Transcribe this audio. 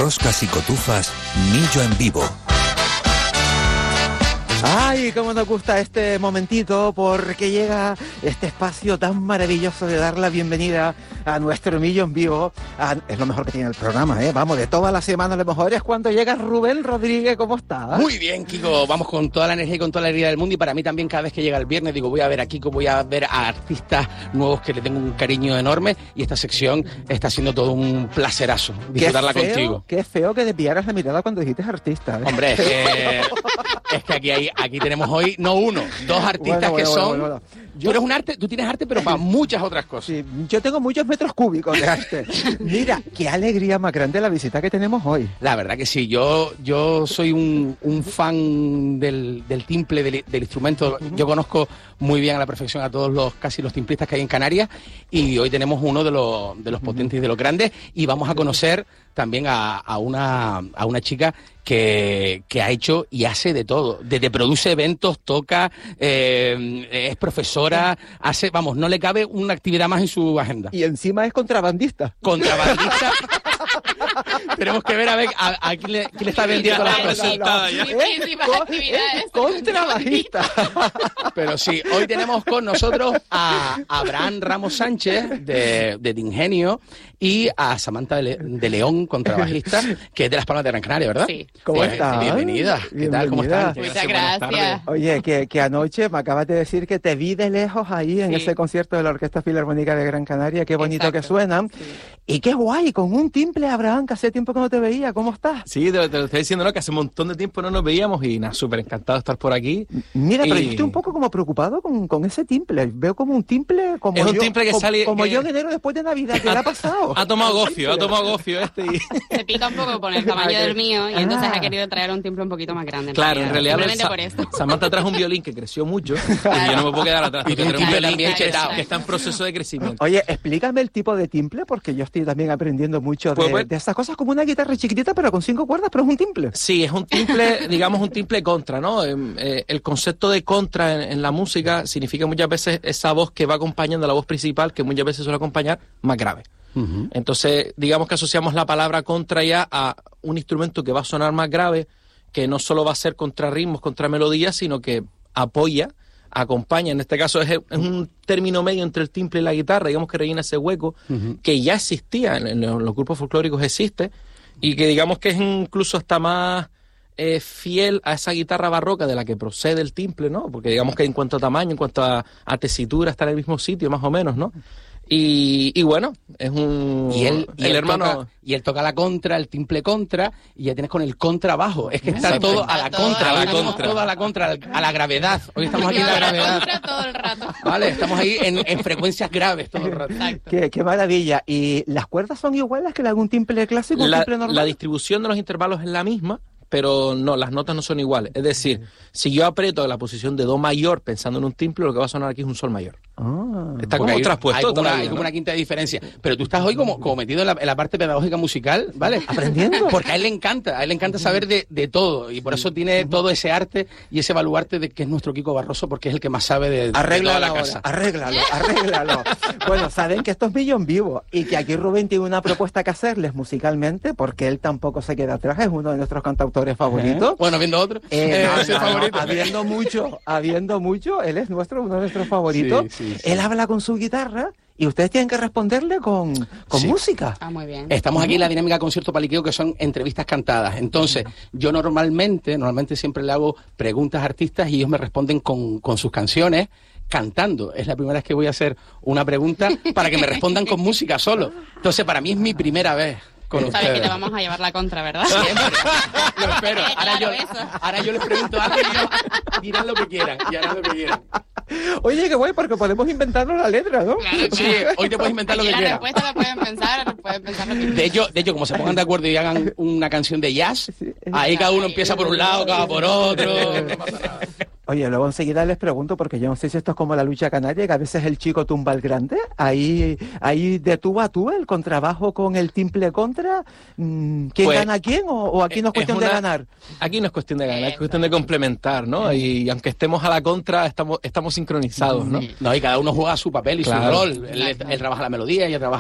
roscas y cotufas, Millo en Vivo. Ay, cómo nos gusta este momentito, porque llega este espacio tan maravilloso de dar la bienvenida a nuestro Millo en Vivo. Es lo mejor que tiene el programa, ¿eh? Vamos, de toda la semana lo mejor es cuando llega Rubén Rodríguez. ¿Cómo estás? Muy bien, Kiko. Vamos con toda la energía y con toda la alegría del mundo. Y para mí también, cada vez que llega el viernes, digo, voy a ver a Kiko, voy a ver a artistas nuevos que le tengo un cariño enorme. Y esta sección está siendo todo un placerazo disfrutarla contigo. Qué feo que desviaras la mirada cuando dijiste artista, ¿eh? Hombre, es que aquí tenemos hoy, no uno, dos artistas bueno. Tú tienes arte, pero para muchas otras cosas. Sí, yo tengo muchos metros cúbicos de arte. Mira, qué alegría más grande la visita que tenemos hoy. La verdad que sí, yo soy un fan del timple, del instrumento. Yo conozco muy bien a la perfección a todos casi los timplistas que hay en Canarias, y hoy tenemos uno de los potentes y de los grandes, y vamos a conocer también a una chica que ha hecho y hace de todo. Desde produce eventos, toca, es profesora, no le cabe una actividad más en su agenda. Y encima es contrabandista. ¿Contrabandista? Tenemos que ver a quién le está vendiendo las cosas. Es contrabandista. Pero sí, hoy tenemos con nosotros a Abraham Ramos Sánchez de Ingenio, y a Samantha de León, contrabajista, que es de Las Palmas de Gran Canaria, ¿verdad? Sí. ¿Cómo estás? Bienvenida. ¿Qué tal? ¿Cómo estás? Muchas gracias. Oye, que anoche me acabas de decir que te vi de lejos ahí en ese concierto de la Orquesta Filarmónica de Gran Canaria. Qué bonito que suenan. Sí. Y qué guay, con un timple, Abraham, que hace tiempo que no te veía. ¿Cómo estás? Sí, te lo estoy diciendo, ¿no? Que hace un montón de tiempo no nos veíamos y nada, súper encantado de estar por aquí. Mira, pero yo estoy un poco como preocupado con ese timple. Veo como un timple, un timple que sale... Como yo en enero después de Navidad. ¿Qué le ha pasado? Ha tomado gofio y... Se pica un poco con el tamaño del mío, y entonces ha querido traer un timple un poquito más grande. Claro, en realidad simplemente por esto. Samantha trajo un violín que creció mucho, y yo no me puedo quedar atrás. Y un timple también chetado, que está en proceso de crecimiento. Oye, explícame el tipo de timple, porque yo estoy también aprendiendo mucho de estas cosas, como una guitarra chiquitita, pero con 5 cuerdas, pero es un timple. Sí, es un timple, digamos un timple contra, ¿no? El concepto de contra en la música significa muchas veces esa voz que va acompañando a la voz principal, que muchas veces suele acompañar, más grave. Uh-huh. Entonces, digamos que asociamos la palabra contra ya a un instrumento que va a sonar más grave, que no solo va a ser contra ritmos, contra melodías, sino que apoya, acompaña. En este caso es un término medio entre el timple y la guitarra, digamos que rellena ese hueco, uh-huh, que ya existía en los grupos folclóricos, existe, y que digamos que es incluso hasta más fiel a esa guitarra barroca de la que procede el timple, ¿no? Porque digamos que en cuanto a tamaño, en cuanto a tesitura, está en el mismo sitio, más o menos, ¿no? Y bueno, es un... Y él toca la contra, el timple contra, y ya tienes con el contrabajo. Es que está todo a la contra. Todo a la contra, a la gravedad. Hoy estamos aquí en la gravedad. Contra todo el rato. Vale, estamos ahí en frecuencias graves todo el rato. Qué maravilla. ¿Y las cuerdas son iguales que algún timple clásico o timple normal? La distribución de los intervalos es la misma, pero no, las notas no son iguales. Es decir, si yo aprieto la posición de do mayor pensando en un timple, lo que va a sonar aquí es un sol mayor. Está como traspuesto. Hay como una quinta diferencia. Pero tú estás hoy como metido en la parte pedagógica musical, ¿vale? Aprendiendo. Porque a él le encanta saber de todo, y por eso tiene todo ese arte y ese baluarte de que es nuestro Kiko Barroso, porque es el que más sabe de toda la casa. Arréglalo. Bueno, saben que esto es Millo en Vivo, y que aquí Rubén tiene una propuesta que hacerles musicalmente, porque él tampoco se queda atrás, es uno de nuestros cantautores favoritos. Bueno, viendo otro. Favorito. Habiendo mucho, él es uno de nuestros favoritos. Sí. Él habla con su guitarra y ustedes tienen que responderle con música. Muy bien. Estamos aquí en la dinámica concierto paliqueo, que son entrevistas cantadas. Entonces, yo normalmente siempre le hago preguntas a artistas y ellos me responden con sus canciones, cantando. Es la primera vez que voy a hacer una pregunta para que me respondan con música solo. Entonces, para mí es mi primera vez. Sabes que te vamos a llevar la contra, ¿verdad? Siempre. Lo espero. Ahora yo les pregunto algo y dirán lo que quieran. Oye, qué guay, porque podemos inventarnos la letra, ¿no? Claro, sí, hoy te puedes inventar lo que quieras. La respuesta la pueden pensar lo que de hecho, como se pongan de acuerdo y hagan una canción de jazz, ahí cada uno empieza por un lado, cada por otro. Oye, luego enseguida les pregunto, porque yo no sé si esto es como la lucha canaria, que a veces el chico tumba al grande. Ahí de tú a tú, el contrabajo con el timple contra. ¿Quién gana a quién? ¿O aquí no es cuestión de ganar? Aquí no es cuestión de ganar, es cuestión de complementar, ¿no? Y aunque estemos a la contra, estamos sincronizados, ¿no? No, y cada uno juega su papel y su rol. Él trabaja la melodía, ella trabaja